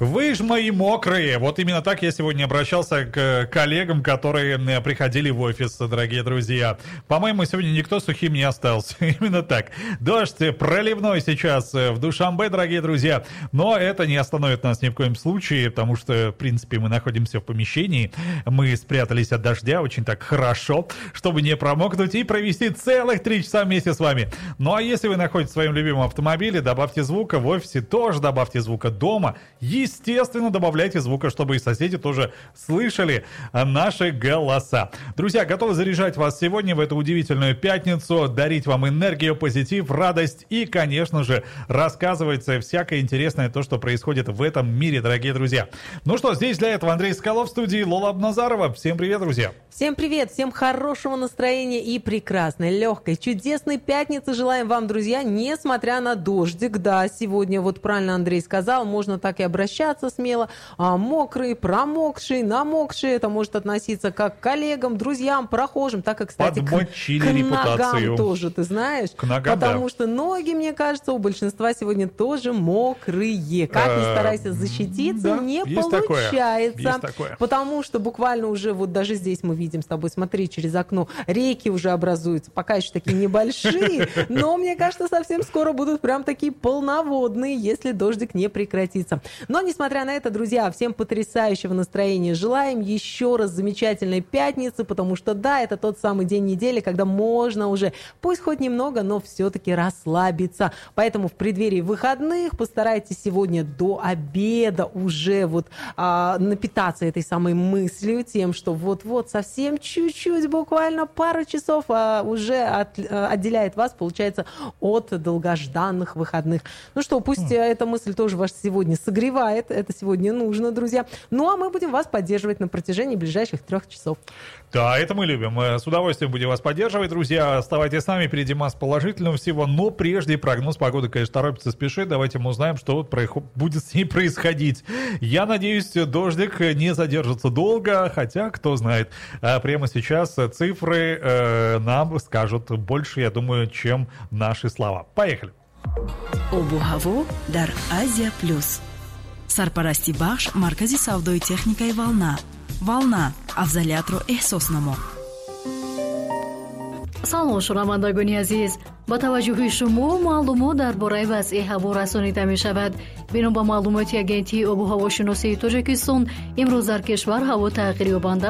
Вы ж мои мокрые. Вот именно так я сегодня обращался к коллегам, которые приходили в офис, дорогие друзья. По-моему, сегодня никто сухим не остался. Именно так. Дождь проливной сейчас в Душанбе, дорогие друзья. Но это не остановит нас ни в коем случае, потому что, в принципе, мы находимся в помещении. Мы спрятались от дождя очень так хорошо, чтобы не промокнуть и провести целых 3 часа вместе с вами. Ну а если вы находитесь в своем любимом автомобиле, добавьте звука. В офисе тоже добавьте звука. Дома, естественно, добавляйте звука, чтобы и соседи тоже слышали наши голоса. Друзья, готовы заряжать вас сегодня в эту удивительную пятницу, дарить вам энергию, позитив, радость и, конечно же, рассказывать всякое интересное то, что происходит в этом мире, дорогие друзья. Ну что, здесь для этого Андрей Соколов в студии, Лола Абназарова. Всем привет, друзья! Всем привет, всем хорошего настроения и прекрасной, легкой, чудесной пятницы желаем вам, друзья, несмотря на дождик. Да, сегодня, вот правильно Андрей сказал, можно так и обращаться смело. Мокрый, промокший, намокший, это может относиться как к коллегам, друзьям, прохожим, так и, кстати, подмочили к репутацию. ногам тоже, ты знаешь. К ногам, потому да. что ноги, мне кажется, у большинства сегодня тоже мокрые. Как ни старайся защититься, да, не есть получается. Есть такое. Потому что буквально уже вот даже здесь мы видим с тобой, смотри, через окно, реки уже образуются, пока еще такие небольшие, но, мне кажется, совсем скоро будут прям такие полноводные, если дождик не прекратится. Но, несмотря на это, друзья, всем потрясающего настроения желаем, еще раз замечательной пятницы, потому что, да, это тот самый день недели, когда можно уже, пусть хоть немного, но все-таки расслабиться. Поэтому в преддверии выходных постарайтесь сегодня до обеда уже вот напитаться этой самой мыслью, тем, что вот-вот совсем чуть-чуть, буквально пару часов уже отделяет вас, получается, от долгожданных выходных. Ну что, пусть эта мысль тоже вас сегодня согревает, это сегодня нужно, друзья. Ну а мы будем вас поддерживать на протяжении ближайших 3 часов. Да, это мы любим. С удовольствием будем вас поддерживать, друзья. Оставайтесь с нами, впереди масса положительного всего. Но прежде прогноз погоды, конечно, торопится, спешит. Давайте мы узнаем, что будет с ней происходить. Я надеюсь, дождик не задержится долго, хотя, кто знает. Прямо сейчас цифры нам скажут больше, я думаю, чем наши слова. Поехали. Обу-ҳаво дар Азия Плюс. Сарпарасти бахш маркази савдои техникаи Волна. Волна афзалиятро эҳсос намо. салом шунавандагони азиз, ба таваҷҷӯҳи шумо маълумот дар бораи вазъи ҳаво расонида мешавад. бино ба маълумоти агентии обу ҳавошиносии Тоҷикистон, имрӯз дар кишвар ҳаво тағйирёбанда